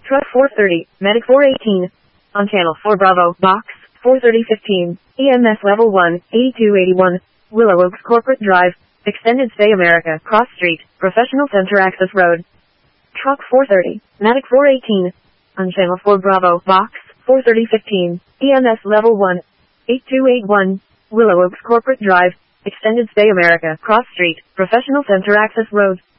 Truck 430, Medic 418. On Channel 4 Bravo, Box 43015. EMS Level 1, 8281. Willow Oaks Corporate Drive, Extended Stay America, Cross Street, Professional Center Access Road. Truck 430, Medic 418. On Channel 4 Bravo, Box 43015. EMS Level 1, 8281. Willow Oaks Corporate Drive, Extended Stay America, Cross Street, Professional Center Access Road.